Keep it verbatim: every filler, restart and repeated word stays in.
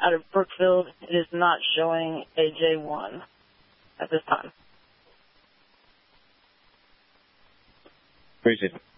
out of Brookfield. It is not showing a J one at this time. Appreciate it.